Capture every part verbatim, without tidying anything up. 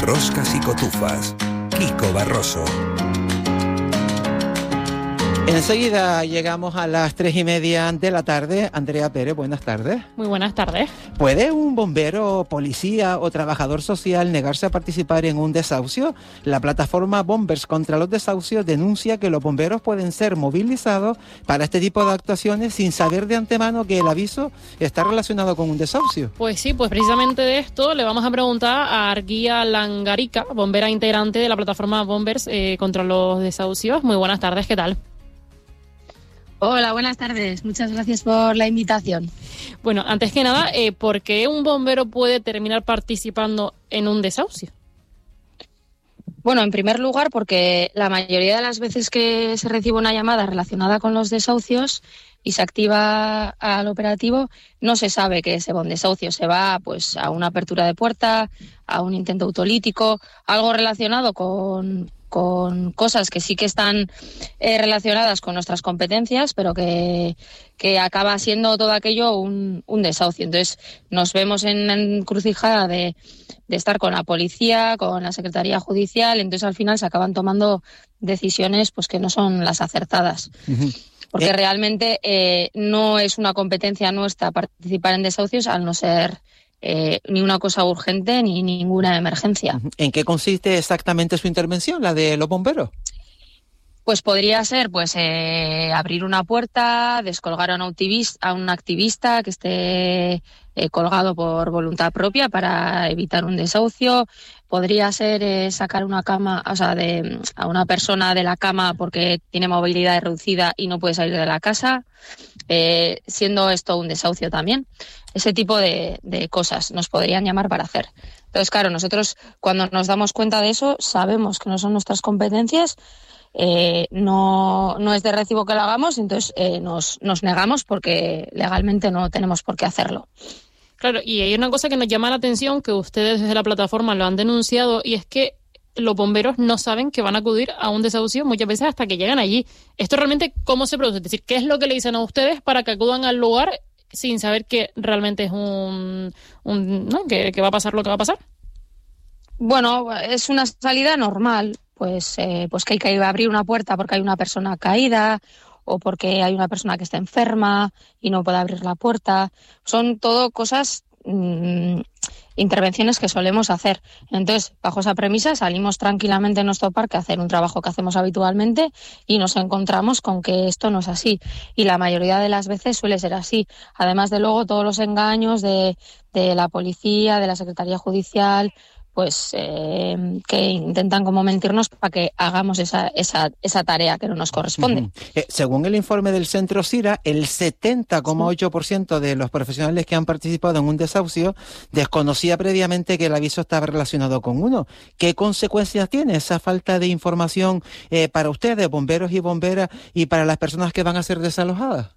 Roscas y Cotufas. Kiko Barroso. Enseguida llegamos a las tres y media de la tarde. Andrea Pérez, buenas tardes. Muy buenas tardes. ¿Puede un bombero, policía o trabajador social negarse a participar en un desahucio? La plataforma Bombers contra los Desahucios denuncia que los bomberos pueden ser movilizados para este tipo de actuaciones sin saber de antemano que el aviso está relacionado con un desahucio. Pues sí, pues precisamente de esto le vamos a preguntar a Arguía Langarica, bombera integrante de la plataforma Bombers eh, contra los Desahucios. Muy buenas tardes, ¿qué tal? Hola, buenas tardes. Muchas gracias por la invitación. Bueno, antes que nada, eh, ¿por qué un bombero puede terminar participando en un desahucio? Bueno, en primer lugar, porque la mayoría de las veces que se recibe una llamada relacionada con los desahucios y se activa al operativo, no se sabe que ese bon desahucio se va pues a una apertura de puerta, a un intento autolítico, algo relacionado con... con cosas que sí que están eh, relacionadas con nuestras competencias, pero que, que acaba siendo todo aquello un, un desahucio. Entonces nos vemos en encrucijada de, de estar con la policía, con la Secretaría Judicial, entonces al final se acaban tomando decisiones pues que no son las acertadas. Uh-huh. Porque ¿Eh? realmente eh, no es una competencia nuestra participar en desahucios al no ser... Eh, ni una cosa urgente ni ninguna emergencia. ¿En qué consiste exactamente su intervención, la de los bomberos? Pues podría ser pues eh, abrir una puerta, descolgar a un activista, a un activista que esté eh, colgado por voluntad propia para evitar un desahucio. Podría ser eh, sacar una cama, o sea, de, a una persona de la cama porque tiene movilidad reducida y no puede salir de la casa, eh, siendo esto un desahucio también. Ese tipo de, de cosas nos podrían llamar para hacer. Entonces, claro, nosotros cuando nos damos cuenta de eso, sabemos que no son nuestras competencias, eh, no, no es de recibo que lo hagamos, entonces eh, nos, nos negamos porque legalmente no tenemos por qué hacerlo. Claro, y hay una cosa que nos llama la atención, que ustedes desde la plataforma lo han denunciado, y es que los bomberos no saben que van a acudir a un desahucio muchas veces hasta que llegan allí. ¿Esto realmente cómo se produce? Es decir, ¿qué es lo que le dicen a ustedes para que acudan al lugar sin saber que realmente es un... un ¿no? que, que va a pasar lo que va a pasar? Bueno, es una salida normal, pues, eh, pues que hay que abrir una puerta porque hay una persona caída o porque hay una persona que está enferma y no puede abrir la puerta. Son todo cosas, mmm, intervenciones que solemos hacer. Entonces, bajo esa premisa, salimos tranquilamente en nuestro parque a hacer un trabajo que hacemos habitualmente y nos encontramos con que esto no es así. Y la mayoría de las veces suele ser así. Además de luego todos los engaños de, de la policía, de la Secretaría Judicial, pues eh, que intentan como mentirnos para que hagamos esa, esa, esa tarea que no nos corresponde. Uh-huh. Eh, según el informe del Centro CIRA, el setenta coma ocho por ciento de los profesionales que han participado en un desahucio desconocía previamente que el aviso estaba relacionado con uno. ¿Qué consecuencias tiene esa falta de información eh, para ustedes, bomberos y bomberas, y para las personas que van a ser desalojadas?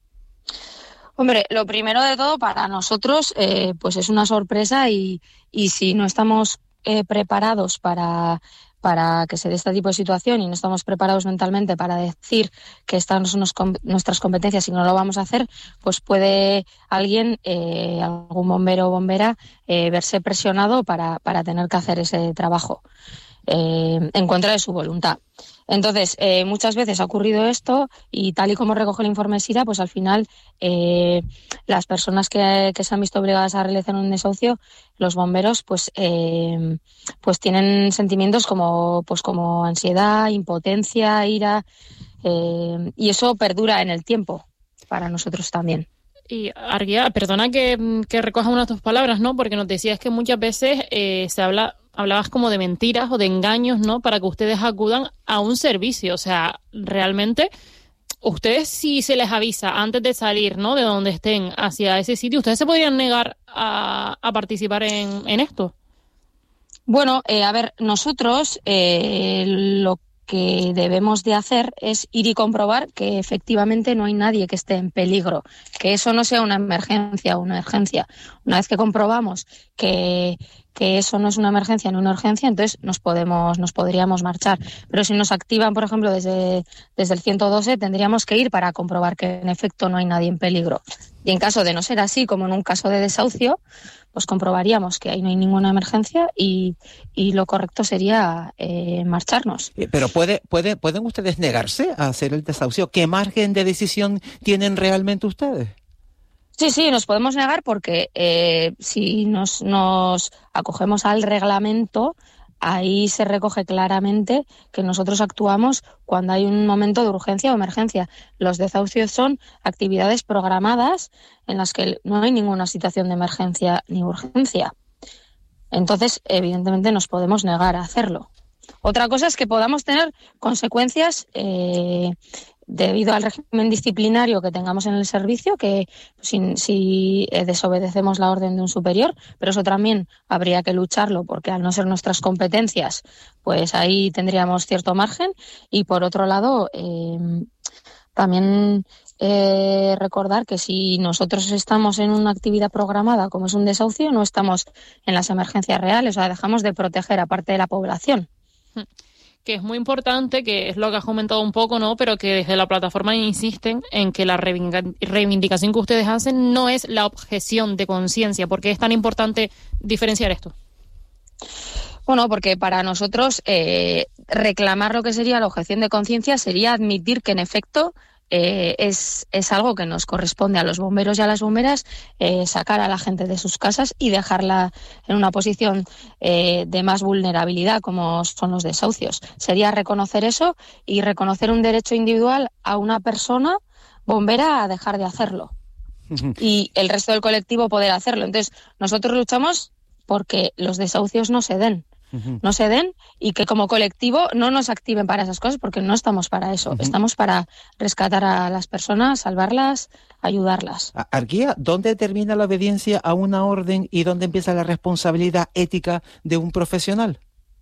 Hombre, lo primero de todo para nosotros eh, pues es una sorpresa y, y si no estamos eh, preparados para, para que se dé este tipo de situación y no estamos preparados mentalmente para decir que estas no son nos, nuestras competencias y no lo vamos a hacer, pues puede alguien, eh, algún bombero o bombera, eh, verse presionado para, para tener que hacer ese trabajo eh, en contra de su voluntad. Entonces, eh, muchas veces ha ocurrido esto y tal y como recoge el informe SIRA, pues al final eh, las personas que, que se han visto obligadas a realizar un desahucio, los bomberos, pues eh, pues tienen sentimientos como pues como ansiedad, impotencia, ira, eh, y eso perdura en el tiempo para nosotros también. Y Arguía, perdona que, que recoja unas tus palabras, ¿no? Porque nos decías que muchas veces eh, se habla... hablabas como de mentiras o de engaños, ¿no? Para que ustedes acudan a un servicio. O sea, realmente, ustedes si se les avisa antes de salir, ¿no? De donde estén hacia ese sitio, ¿ustedes se podrían negar a, a participar en, en esto? Bueno, eh, a ver, nosotros eh, lo que debemos de hacer es ir y comprobar que efectivamente no hay nadie que esté en peligro, que eso no sea una emergencia o una urgencia. Una vez que comprobamos que, que eso no es una emergencia ni una urgencia, entonces nos podemos, nos podríamos marchar. Pero si nos activan, por ejemplo, desde, desde el ciento doce, tendríamos que ir para comprobar que en efecto no hay nadie en peligro. Y en caso de no ser así, como en un caso de desahucio, pues comprobaríamos que ahí no hay ninguna emergencia y, y lo correcto sería eh, marcharnos. Pero puede, puede, ¿pueden ustedes negarse a hacer el desahucio? ¿Qué margen de decisión tienen realmente ustedes? Sí, sí, nos podemos negar porque eh, si nos, nos acogemos al reglamento, ahí se recoge claramente que nosotros actuamos cuando hay un momento de urgencia o emergencia. Los desahucios son actividades programadas en las que no hay ninguna situación de emergencia ni urgencia. Entonces, evidentemente, nos podemos negar a hacerlo. Otra cosa es que podamos tener consecuencias eh, debido al régimen disciplinario que tengamos en el servicio, que si, si desobedecemos la orden de un superior, pero eso también habría que lucharlo, porque al no ser nuestras competencias, pues ahí tendríamos cierto margen. Y por otro lado, eh, también eh, recordar que si nosotros estamos en una actividad programada, como es un desahucio, no estamos en las emergencias reales, o sea, dejamos de proteger a parte de la población. Que es muy importante, que es lo que has comentado un poco, ¿no? Pero que desde la plataforma insisten en que la reivindicación que ustedes hacen no es la objeción de conciencia. ¿Por qué es tan importante diferenciar esto? Bueno, porque para nosotros eh, reclamar lo que sería la objeción de conciencia sería admitir que en efecto Eh, es, es algo que nos corresponde a los bomberos y a las bomberas, eh, sacar a la gente de sus casas y dejarla en una posición eh, de más vulnerabilidad, como son los desahucios. Sería reconocer eso y reconocer un derecho individual a una persona bombera a dejar de hacerlo. Y el resto del colectivo poder hacerlo. Entonces, nosotros luchamos porque los desahucios no se den. no se den y que como colectivo no nos activen para esas cosas, porque no estamos para eso. Uh-huh. Estamos para rescatar a las personas, salvarlas, ayudarlas. Arguía, ¿dónde termina la obediencia a una orden y dónde empieza la responsabilidad ética de un profesional?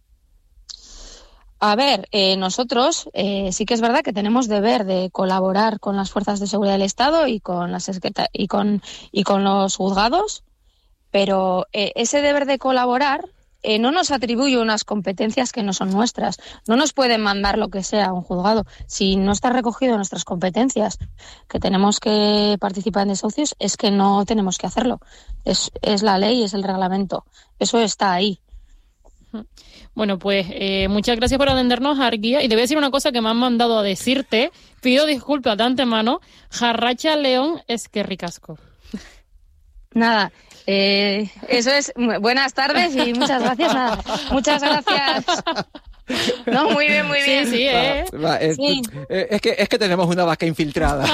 A ver, eh, nosotros eh, sí que es verdad que tenemos deber de colaborar con las fuerzas de seguridad del Estado y con las secreta- y con y con los juzgados, pero eh, ese deber de colaborar Eh, no nos atribuye unas competencias que no son nuestras. No nos pueden mandar lo que sea a un juzgado. Si no está recogido en nuestras competencias, que tenemos que participar en desahucios, es que no tenemos que hacerlo. Es, es la ley, es el reglamento. Eso está ahí. Bueno, pues eh, muchas gracias por atendernos, Arguía. Y te voy a decir una cosa que me han mandado a decirte. Pido disculpas de antemano. Jarracha León es que ricasco. Nada. Eh, eso es, buenas tardes y muchas gracias. Nada, muchas gracias. No, muy bien, muy bien. Sí, sí, eh. Va, va, es, sí. Es, que, es que tenemos una vaca infiltrada.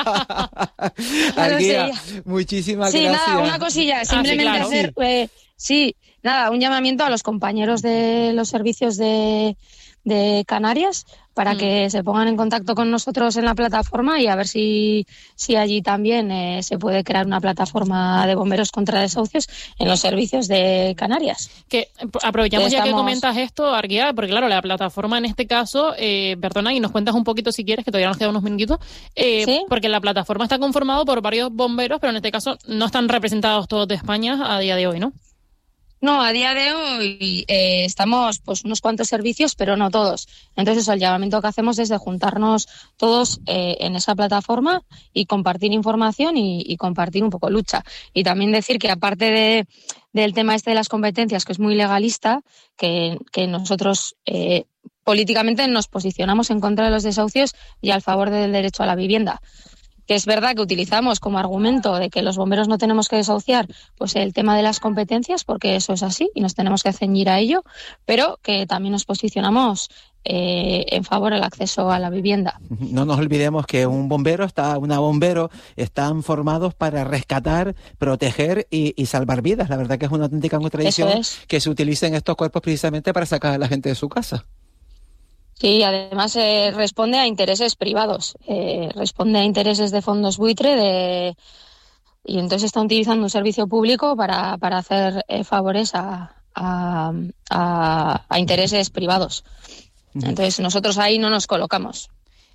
Arguía, sí. Muchísimas sí, gracias. Sí, nada, una cosilla, simplemente ah, sí, claro. hacer, eh, sí, nada, un llamamiento a los compañeros de los servicios de, de Canarias para mm. que se pongan en contacto con nosotros en la plataforma y a ver si, si allí también eh, se puede crear una plataforma de bomberos contra desahucios en los servicios de Canarias. Que aprovechamos ya Estamos... que comentas esto, Arguía, porque claro, la plataforma en este caso, eh, perdona, y nos cuentas un poquito si quieres, que todavía nos quedan unos minutitos, eh, ¿Sí? porque la plataforma está conformada por varios bomberos, pero en este caso no están representados todos de España a día de hoy, ¿no? No, a día de hoy eh, estamos pues unos cuantos servicios, pero no todos. Entonces el llamamiento que hacemos es de juntarnos todos eh, en esa plataforma y compartir información y, y compartir un poco lucha. Y también decir que aparte de, del tema este de las competencias, que es muy legalista, que, que nosotros eh, políticamente nos posicionamos en contra de los desahucios y al favor del derecho a la vivienda. Que es verdad que utilizamos como argumento de que los bomberos no tenemos que desahuciar pues el tema de las competencias, porque eso es así y nos tenemos que ceñir a ello, pero que también nos posicionamos eh, en favor del acceso a la vivienda. No nos olvidemos que un bombero, está, una bombero, están formados para rescatar, proteger y, y salvar vidas. La verdad que es una auténtica contradicción es. que se utilicen estos cuerpos precisamente para sacar a la gente de su casa. Sí, además eh, responde a intereses privados, eh, responde a intereses de fondos buitre de, y entonces está utilizando un servicio público para, para hacer eh, favores a, a, a, a intereses privados. Entonces nosotros ahí no nos colocamos.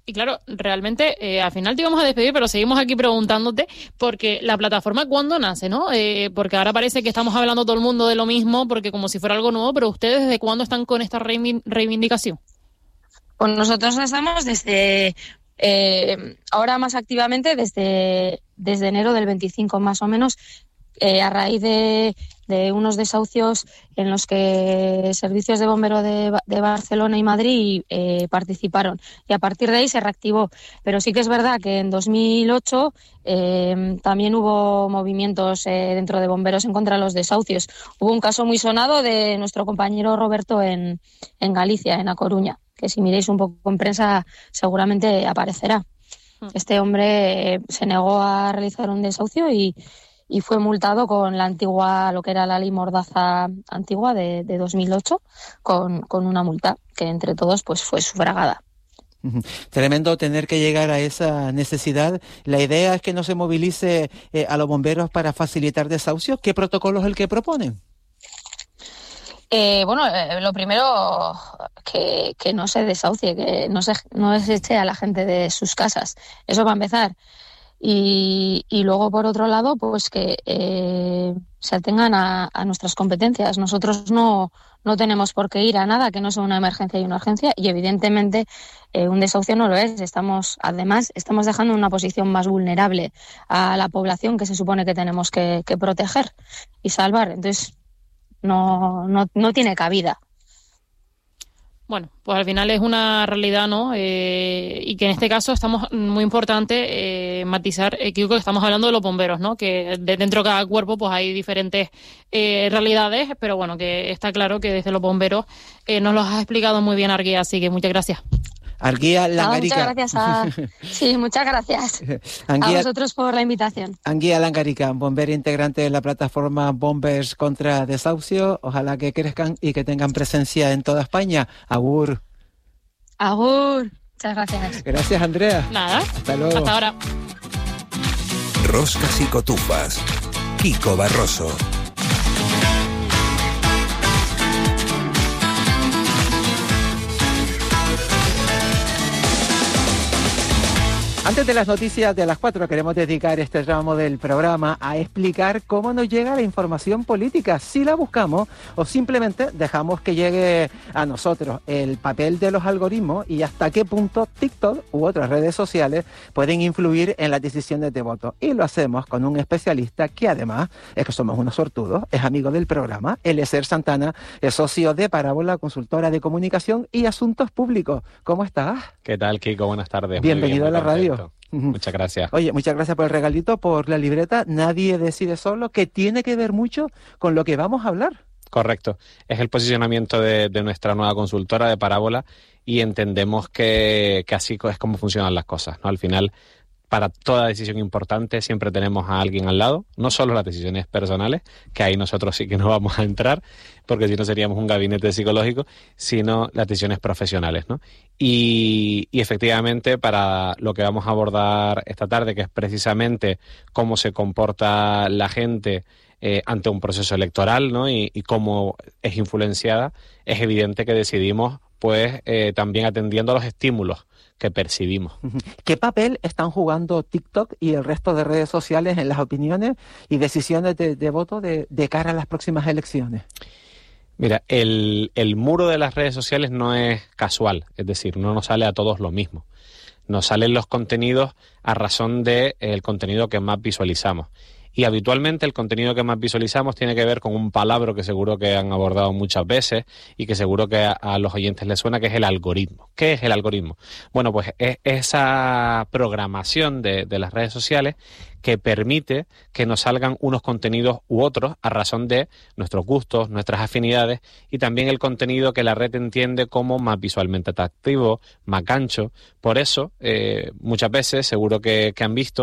Y claro, realmente eh, al final te íbamos a despedir, pero seguimos aquí preguntándote, porque la plataforma, ¿cuándo nace, no? Eh, porque ahora parece que estamos hablando todo el mundo de lo mismo, porque como si fuera algo nuevo, pero ¿ustedes desde cuándo están con esta reivindicación? Pues nosotros estamos desde, eh, ahora más activamente, desde, desde enero del veinticinco más o menos, eh, a raíz de, de unos desahucios en los que servicios de bomberos de, de Barcelona y Madrid eh, participaron. Y a partir de ahí se reactivó. Pero sí que es verdad que en dos mil ocho eh, también hubo movimientos eh, dentro de bomberos en contra de los desahucios. Hubo un caso muy sonado de nuestro compañero Roberto en, en Galicia, en A Coruña, que si miréis un poco en prensa seguramente aparecerá. Este hombre eh, se negó a realizar un desahucio y y fue multado con la antigua, lo que era la ley Mordaza antigua de, de dos mil ocho, con, con una multa que entre todos pues fue sufragada. Tremendo tener que llegar a esa necesidad. La idea es que no se movilice eh, a los bomberos para facilitar desahucios. ¿Qué protocolo es el que proponen? Eh, bueno, eh, lo primero, que, que no se desahucie, que no se, no se eche a la gente de sus casas. Eso va a empezar. Y, y luego, por otro lado, pues que eh, se atengan a, a nuestras competencias. Nosotros no, no tenemos por qué ir a nada que no sea una emergencia y una urgencia, y evidentemente eh, un desahucio no lo es. Estamos, además, estamos dejando una posición más vulnerable a la población que se supone que tenemos que, que proteger y salvar. Entonces, no, no, no tiene cabida. Bueno, pues al final es una realidad, ¿no? Eh, y que en este caso estamos, muy importante eh, matizar, eh, Kiko, que estamos hablando de los bomberos, ¿no? Que de, dentro de cada cuerpo pues hay diferentes eh, realidades, pero bueno, que está claro que desde los bomberos eh, nos los has explicado muy bien, Arguía, así que muchas gracias. Arguía Langarica. Ah, muchas gracias. A... Sí, muchas gracias Anguía... a vosotros por la invitación. Arguía Langarica, bombero integrante de la plataforma Bombers contra Desahucio. Ojalá que crezcan y que tengan presencia en toda España. Agur. Agur. Muchas gracias. Gracias, Andrea. Nada. Hasta luego. Hasta ahora. Roscas y cotufas. Kiko Barroso. Antes de las noticias de las cuatro, queremos dedicar este tramo del programa a explicar cómo nos llega la información política, si la buscamos o simplemente dejamos que llegue a nosotros, el papel de los algoritmos y hasta qué punto TikTok u otras redes sociales pueden influir en las decisiones de voto. Y lo hacemos con un especialista que además, es que somos unos sortudos, es amigo del programa, Eliezer Santana, es socio de Parábola, consultora de comunicación y asuntos públicos. ¿Cómo estás? ¿Qué tal, Kiko? Buenas tardes. Bienvenido bien, a la radio. Muchas gracias. Oye, muchas gracias por el regalito, por la libreta. Nadie decide solo, que tiene que ver mucho con lo que vamos a hablar. Correcto. Es el posicionamiento de, de nuestra nueva consultora de Parábola y entendemos que, que así es como funcionan las cosas, ¿no? Al final, para toda decisión importante siempre tenemos a alguien al lado, no solo las decisiones personales, que ahí nosotros sí que no vamos a entrar, porque si no seríamos un gabinete psicológico, sino las decisiones profesionales, ¿no? Y, y efectivamente, para lo que vamos a abordar esta tarde, que es precisamente cómo se comporta la gente eh, ante un proceso electoral, ¿no? Y, y cómo es influenciada, es evidente que decidimos, pues, eh, también atendiendo a los estímulos que percibimos. ¿Qué papel están jugando TikTok y el resto de redes sociales en las opiniones y decisiones de, de voto de, de cara a las próximas elecciones? Mira, el, el muro de las redes sociales no es casual, es decir, no nos sale a todos lo mismo. Nos salen los contenidos a razón del de, contenido que más visualizamos. Y habitualmente el contenido que más visualizamos tiene que ver con un palabra que seguro que han abordado muchas veces y que seguro que a, a los oyentes les suena, que es el algoritmo. ¿Qué es el algoritmo? Bueno, pues es esa programación de, de las redes sociales que permite que nos salgan unos contenidos u otros a razón de nuestros gustos, nuestras afinidades y también el contenido que la red entiende como más visualmente atractivo, más gancho. Por eso, eh, muchas veces, seguro que, que han visto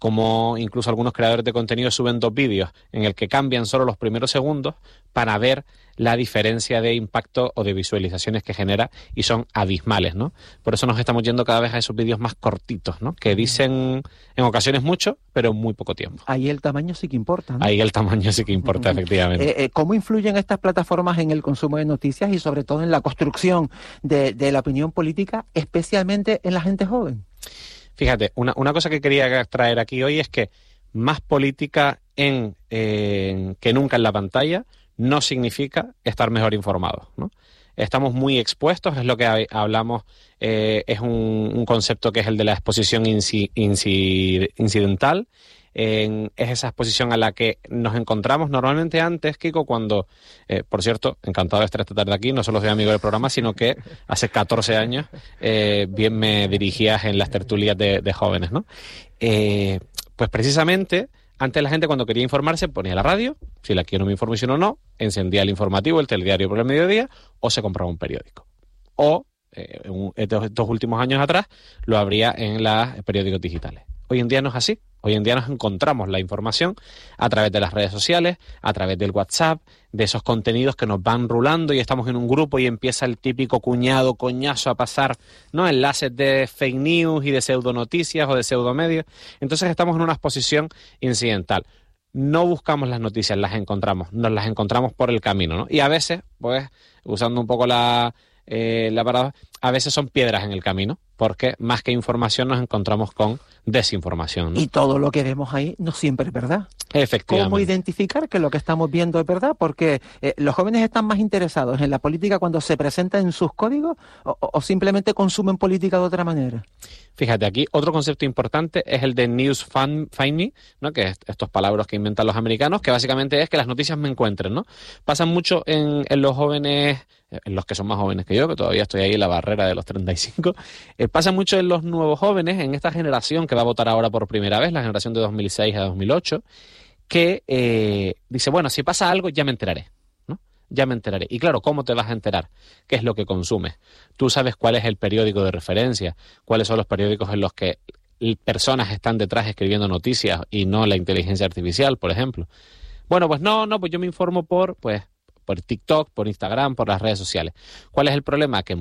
como incluso algunos creadores de contenido suben dos vídeos en el que cambian solo los primeros segundos para ver la diferencia de impacto o de visualizaciones que genera, y son abismales, ¿no? Por eso nos estamos yendo cada vez a esos vídeos más cortitos, ¿no? Que dicen en ocasiones mucho, pero en muy poco tiempo. Ahí el tamaño sí que importa, ¿no? Ahí el tamaño sí que importa, efectivamente. Eh, eh, ¿Cómo influyen estas plataformas en el consumo de noticias y sobre todo en la construcción de, de la opinión política, especialmente en la gente joven? Fíjate, una, una cosa que quería traer aquí hoy es que más política en, eh, que nunca en la pantalla no significa estar mejor informados, ¿no? Estamos muy expuestos, es lo que hablamos, eh, es un, un concepto que es el de la exposición inci, inci, incidental. En, es esa exposición a la que nos encontramos normalmente antes, Kiko, cuando, eh, por cierto, encantado de estar esta tarde aquí, no solo soy amigo del programa, sino que hace catorce años eh, bien me dirigías en las tertulias de, de jóvenes, ¿no? Eh, pues precisamente, antes la gente cuando quería informarse ponía la radio, si la quiero mi información o no, encendía el informativo, el telediario por el mediodía, o se compraba un periódico. O, eh, en estos, estos últimos años atrás, lo abría en los periódicos digitales. Hoy en día no es así. Hoy en día nos encontramos la información a través de las redes sociales, a través del WhatsApp, de esos contenidos que nos van rulando y estamos en un grupo y empieza el típico cuñado, coñazo a pasar, ¿no?, enlaces de fake news y de pseudonoticias o de pseudomedios. Entonces estamos en una exposición incidental. No buscamos las noticias, las encontramos, nos las encontramos por el camino, ¿no? Y a veces, pues, usando un poco la, eh, la paradoja, a veces son piedras en el camino, porque más que información nos encontramos con desinformación, ¿no? Y todo lo que vemos ahí no siempre es verdad. Efectivamente. ¿Cómo identificar que lo que estamos viendo es verdad? Porque eh, los jóvenes están más interesados en la política cuando se presenta en sus códigos o, o simplemente consumen política de otra manera. Fíjate, aquí otro concepto importante es el de News Find Me, ¿no?, que es estos palabras que inventan los americanos, que básicamente es que las noticias me encuentren, ¿no? Pasan mucho en, en los jóvenes, en los que son más jóvenes que yo, que todavía estoy ahí en la barrera de los treinta y cinco, eh, pasa mucho en los nuevos jóvenes, en esta generación que va a votar ahora por primera vez, la generación de dos mil seis a dos mil ocho, que eh, dice, bueno, si pasa algo ya me enteraré, ¿no? Ya me enteraré. Y claro, ¿cómo te vas a enterar? ¿Qué es lo que consumes? Tú sabes cuál es el periódico de referencia, cuáles son los periódicos en los que personas están detrás escribiendo noticias y no la inteligencia artificial, por ejemplo. Bueno, pues no, no, pues yo me informo por, pues, por TikTok, por Instagram, por las redes sociales. ¿Cuál es el problema? Que